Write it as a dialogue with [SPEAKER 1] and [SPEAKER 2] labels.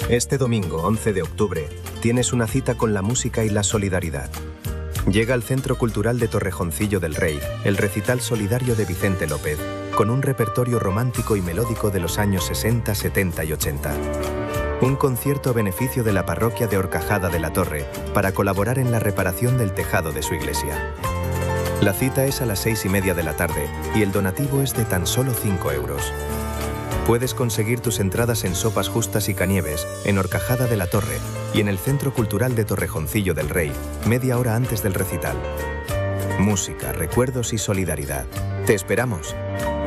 [SPEAKER 1] Este domingo, 11 de octubre, tienes una cita con la música y la solidaridad. Llega al Centro Cultural de Torrejoncillo del Rey el recital solidario de Vicente López, con un repertorio romántico y melódico de los años 60, 70 y 80. Un concierto a beneficio de la parroquia de Horcajada de la Torre para colaborar en la reparación del tejado de su iglesia. La cita es a las 6:30 de la tarde y el donativo es de tan solo 5 euros. Puedes conseguir tus entradas en Sopas Justas y Canieves, en Horcajada de la Torre y en el Centro Cultural de Torrejoncillo del Rey, media hora antes del recital. Música, recuerdos y solidaridad. ¡Te esperamos!